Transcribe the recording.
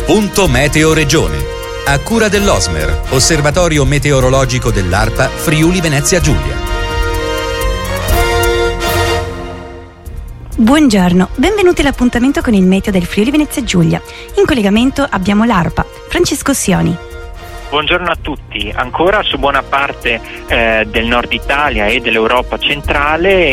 Punto Meteo Regione. A cura dell'Osmer, Osservatorio Meteorologico dell'ARPA Friuli Venezia Giulia. Buongiorno, benvenuti all'appuntamento con il meteo del Friuli Venezia Giulia. In collegamento abbiamo l'ARPA, Francesco Sioni. Buongiorno a tutti. Ancora su buona parte del nord Italia e dell'Europa centrale